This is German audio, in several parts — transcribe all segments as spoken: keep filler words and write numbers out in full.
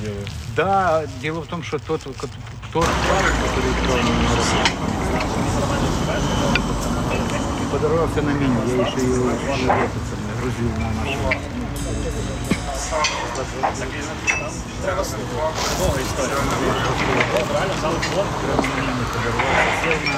делают. Да, дело в том, что тот, тот парень, который играл на меня, подорвался на мине. Я еще его грузил на машину. Много історія. Правильно, взяли флот, Сел на...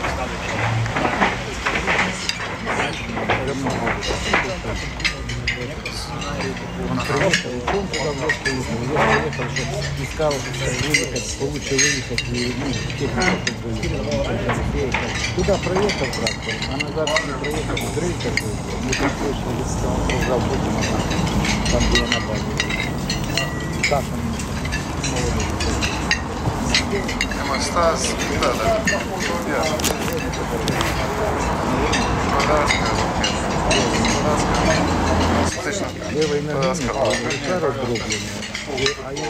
Он приехал, и он туда вдруг приехал. Я приехал, чтобы искал, выехать, получше выехать, и ну, техника выехала. Туда проехал трактор, а назад не проехал, взрыв такой. Мы пришлось, что он продолжал путь назад, там, где я на базе. Так он молодой. Стас, да, да. Левой ноги рука раздробленная, а я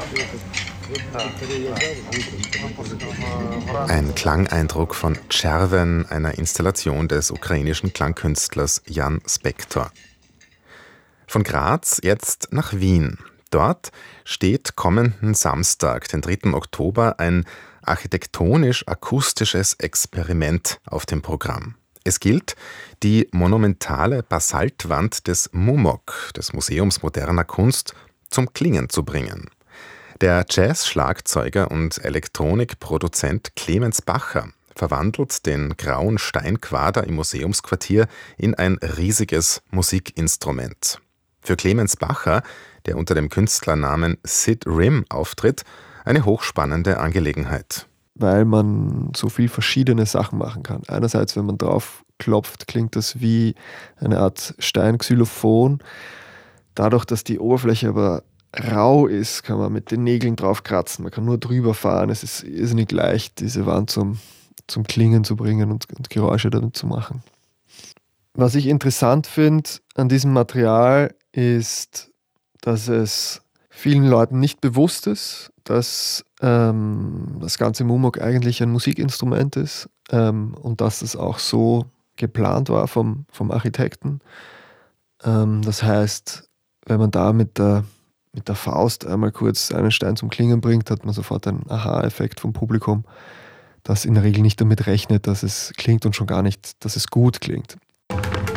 Ein Klangeindruck von Czerwen, einer Installation des ukrainischen Klangkünstlers Jan Spektor. Von Graz jetzt nach Wien. Dort steht kommenden Samstag, den dritten Oktober, ein architektonisch-akustisches Experiment auf dem Programm. Es gilt, die monumentale Basaltwand des MUMOK, des Museums moderner Kunst, zum Klingen zu bringen. Der Jazz-Schlagzeuger und Elektronikproduzent Clemens Bacher verwandelt den grauen Steinquader im Museumsquartier in ein riesiges Musikinstrument. Für Clemens Bacher, der unter dem Künstlernamen Sid Rim auftritt, eine hochspannende Angelegenheit. Weil man so viel verschiedene Sachen machen kann. Einerseits, wenn man drauf klopft, klingt das wie eine Art Steinxylophon. Dadurch, dass die Oberfläche aber rau ist, kann man mit den Nägeln drauf kratzen. Man kann nur drüber fahren. Es ist irrsinnig leicht, diese Wand zum, zum Klingen zu bringen und, und Geräusche damit zu machen. Was ich interessant finde an diesem Material ist, dass es vielen Leuten nicht bewusst ist, dass ähm, das ganze MUMOK eigentlich ein Musikinstrument ist ähm, und dass es auch so geplant war vom, vom Architekten. Ähm, das heißt, wenn man da mit der, mit der Faust einmal kurz einen Stein zum Klingen bringt, hat man sofort einen Aha-Effekt vom Publikum, das in der Regel nicht damit rechnet, dass es klingt und schon gar nicht, dass es gut klingt.